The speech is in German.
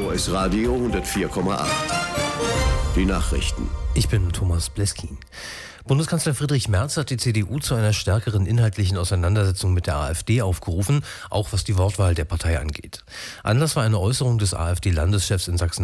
SOS Radio 104,8. Die Nachrichten. Ich bin Thomas Bleskin. Bundeskanzler Friedrich Merz hat die CDU zu einer stärkeren inhaltlichen Auseinandersetzung mit der AfD aufgerufen, auch was die Wortwahl der Partei angeht. Anlass war eine Äußerung des AfD-Landeschefs in Sachsen